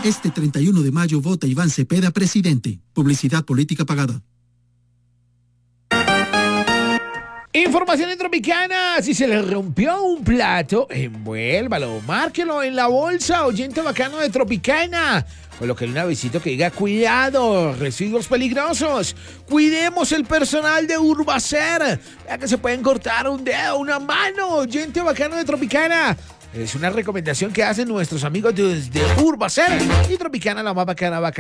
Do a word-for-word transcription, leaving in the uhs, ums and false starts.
Este treinta y uno de mayo vota Iván Cepeda presidente. Publicidad política pagada. Información en Tropicana. Si se le rompió un plato, envuélvalo, márquelo en la bolsa, oyente bacano de Tropicana. Colóquele un avisito que diga: cuidado, residuos peligrosos. Cuidemos el personal de Urbacer. Ya que se pueden cortar un dedo, una mano, oyente bacano de Tropicana. Es una recomendación que hacen nuestros amigos de, de Urbacer y Tropicana, la más bacana, bacana.